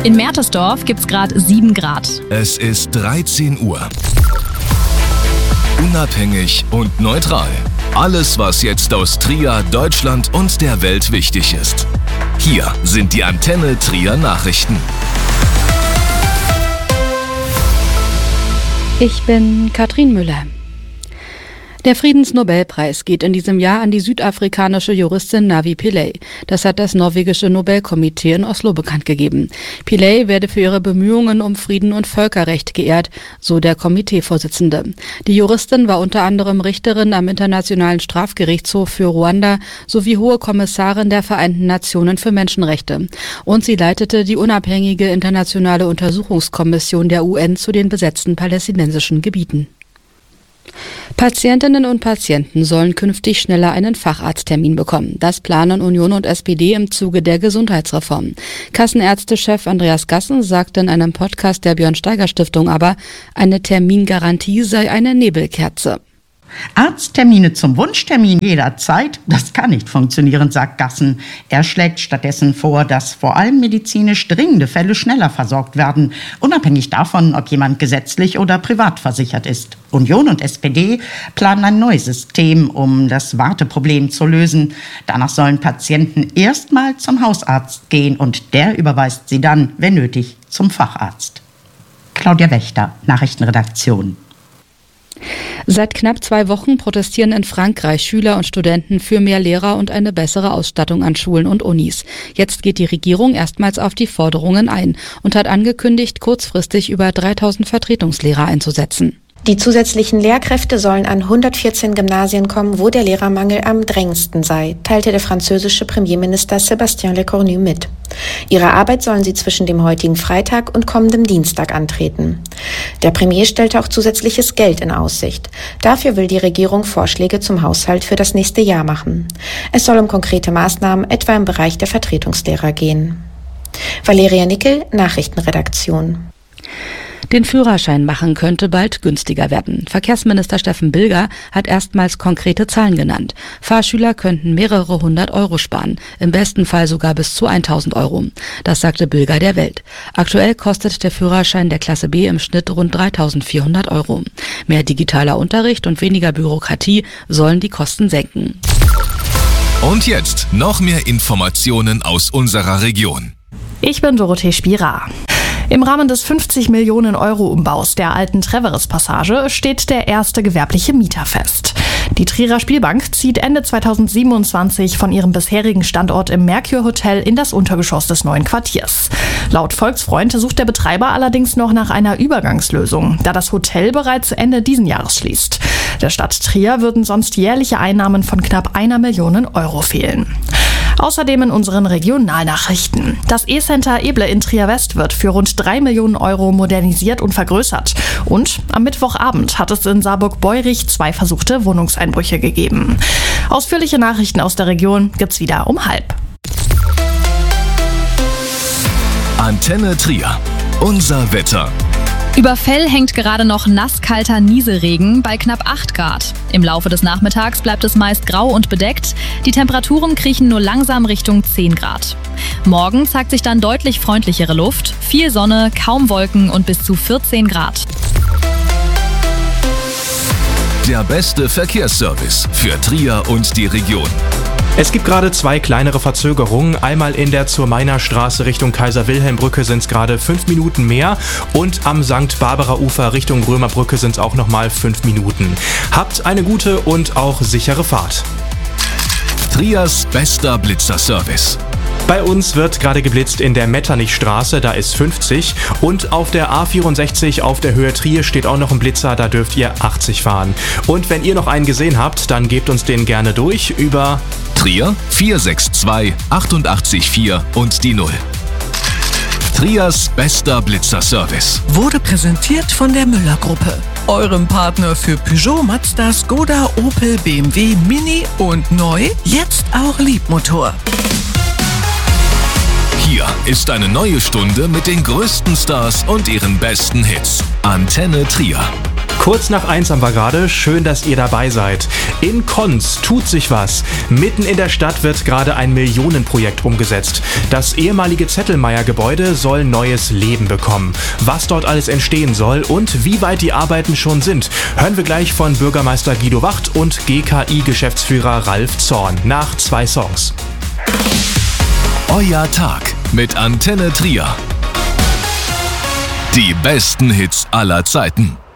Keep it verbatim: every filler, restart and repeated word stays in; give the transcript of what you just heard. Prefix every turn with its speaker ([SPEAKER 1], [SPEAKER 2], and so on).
[SPEAKER 1] In Mertersdorf gibt's gerade sieben Grad.
[SPEAKER 2] Es ist dreizehn Uhr. Unabhängig und neutral. Alles, was jetzt aus Trier, Deutschland und der Welt wichtig ist. Hier sind die Antenne Trier Nachrichten.
[SPEAKER 3] Ich bin Katrin Müller. Der Friedensnobelpreis geht in diesem Jahr an die südafrikanische Juristin Navi Pillay. Das hat das norwegische Nobelkomitee in Oslo bekannt gegeben. Pillay werde für ihre Bemühungen um Frieden und Völkerrecht geehrt, so der Komiteevorsitzende. Die Juristin war unter anderem Richterin am Internationalen Strafgerichtshof für Ruanda sowie Hohe Kommissarin der Vereinten Nationen für Menschenrechte. Und sie leitete die unabhängige internationale Untersuchungskommission der U N zu den besetzten palästinensischen Gebieten. Patientinnen und Patienten sollen künftig schneller einen Facharzttermin bekommen. Das planen Union und S P D im Zuge der Gesundheitsreform. Kassenärztechef Andreas Gassen sagte in einem Podcast der Björn-Steiger-Stiftung aber, eine Termingarantie sei eine Nebelkerze.
[SPEAKER 4] Arzttermine zum Wunschtermin jederzeit, das kann nicht funktionieren, sagt Gassen. Er schlägt stattdessen vor, dass vor allem medizinisch dringende Fälle schneller versorgt werden, unabhängig davon, ob jemand gesetzlich oder privat versichert ist. Union und S P D planen ein neues System, um das Warteproblem zu lösen. Danach sollen Patienten erstmal zum Hausarzt gehen und der überweist sie dann, wenn nötig, zum Facharzt. Claudia Wächter, Nachrichtenredaktion.
[SPEAKER 3] Seit knapp zwei Wochen protestieren in Frankreich Schüler und Studenten für mehr Lehrer und eine bessere Ausstattung an Schulen und Unis. Jetzt geht die Regierung erstmals auf die Forderungen ein und hat angekündigt, kurzfristig über dreitausend Vertretungslehrer einzusetzen.
[SPEAKER 5] Die zusätzlichen Lehrkräfte sollen an hundertvierzehn Gymnasien kommen, wo der Lehrermangel am drängendsten sei, teilte der französische Premierminister Sébastien Lecornu mit. Ihre Arbeit sollen sie zwischen dem heutigen Freitag und kommendem Dienstag antreten. Der Premier stellte auch zusätzliches Geld in Aussicht. Dafür will die Regierung Vorschläge zum Haushalt für das nächste Jahr machen. Es soll um konkrete Maßnahmen etwa im Bereich der Vertretungslehrer gehen. Valeria Nickel, Nachrichtenredaktion.
[SPEAKER 3] Den Führerschein machen könnte bald günstiger werden. Verkehrsminister Steffen Bilger hat erstmals konkrete Zahlen genannt. Fahrschüler könnten mehrere hundert Euro sparen, im besten Fall sogar bis zu tausend Euro. Das sagte Bilger der Welt. Aktuell kostet der Führerschein der Klasse B im Schnitt rund dreitausendvierhundert Euro. Mehr digitaler Unterricht und weniger Bürokratie sollen die Kosten senken.
[SPEAKER 2] Und jetzt noch mehr Informationen aus unserer Region.
[SPEAKER 1] Ich bin Dorothee Spira. Im Rahmen des fünfzig Millionen Euro Umbaus der alten Treveris-Passage steht der erste gewerbliche Mieter fest. Die Trierer Spielbank zieht Ende zweitausendsiebenundzwanzig von ihrem bisherigen Standort im Mercure Hotel in das Untergeschoss des neuen Quartiers. Laut Volksfreund sucht der Betreiber allerdings noch nach einer Übergangslösung, da das Hotel bereits Ende diesen Jahres schließt. Der Stadt Trier würden sonst jährliche Einnahmen von knapp einer Million Euro fehlen. Außerdem in unseren Regionalnachrichten. Das E-Center Eble in Trier West wird für rund drei Millionen Euro modernisiert und vergrößert. Und am Mittwochabend hat es in Saarburg-Beurich zwei versuchte Wohnungseinbrüche gegeben. Ausführliche Nachrichten aus der Region gibt's wieder um halb.
[SPEAKER 2] Antenne Trier. Unser Wetter.
[SPEAKER 1] Über Fell hängt gerade noch nasskalter Nieselregen bei knapp acht Grad. Im Laufe des Nachmittags bleibt es meist grau und bedeckt. Die Temperaturen kriechen nur langsam Richtung zehn Grad. Morgen zeigt sich dann deutlich freundlichere Luft, viel Sonne, kaum Wolken und bis zu vierzehn Grad.
[SPEAKER 2] Der beste Verkehrsservice für Trier und die Region.
[SPEAKER 6] Es gibt gerade zwei kleinere Verzögerungen. Einmal in der Zur-Meiner-Straße Richtung Kaiser-Wilhelm-Brücke sind es gerade fünf Minuten mehr und am Sankt Barbara-Ufer Richtung Römerbrücke sind es auch nochmal fünf Minuten. Habt eine gute und auch sichere Fahrt.
[SPEAKER 2] Triers bester Blitzerservice.
[SPEAKER 6] Bei uns wird gerade geblitzt in der Metternichstraße, da ist fünfzig. Und auf der A vierundsechzig auf der Höhe Trier steht auch noch ein Blitzer, da dürft ihr achtzig fahren. Und wenn ihr noch einen gesehen habt, dann gebt uns den gerne durch über
[SPEAKER 2] Trier vier sechs zwei acht acht vier und die null. Triers bester Blitzerservice.
[SPEAKER 7] Wurde präsentiert von der Müller-Gruppe, eurem Partner für Peugeot, Mazda, Skoda, Opel, B M W, Mini und neu, jetzt auch Liebmotor.
[SPEAKER 2] Hier ist eine neue Stunde mit den größten Stars und ihren besten Hits. Antenne Trier.
[SPEAKER 6] Kurz nach eins haben wir gerade. Schön, dass ihr dabei seid. In Konz tut sich was. Mitten in der Stadt wird gerade ein Millionenprojekt umgesetzt. Das ehemalige Zettelmeier-Gebäude soll neues Leben bekommen. Was dort alles entstehen soll und wie weit die Arbeiten schon sind, hören wir gleich von Bürgermeister Guido Wacht und G K I-Geschäftsführer Ralf Zorn nach zwei Songs.
[SPEAKER 2] Euer Tag mit Antenne Trier. Die besten Hits aller Zeiten.